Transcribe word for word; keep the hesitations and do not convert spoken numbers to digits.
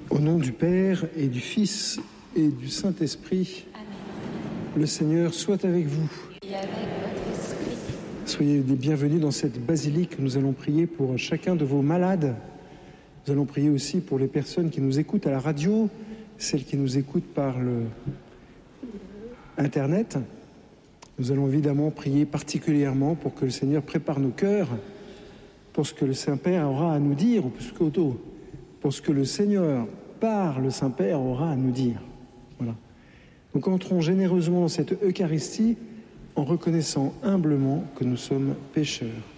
Au nom du Père et du Fils et du Saint-Esprit, Amen. Le Seigneur soit avec vous. Et avec votre esprit. Soyez les bienvenus dans cette basilique. Nous allons prier pour chacun de vos malades. Nous allons prier aussi pour les personnes qui nous écoutent à la radio, celles qui nous écoutent par le Internet. Nous allons évidemment prier particulièrement pour que le Seigneur prépare nos cœurs pour ce que le Saint-Père aura à nous dire, ou plus qu'auto, pour ce que le Seigneur, par le Saint-Père, aura à nous dire. Voilà. Donc entrons généreusement dans cette Eucharistie en reconnaissant humblement que nous sommes pécheurs.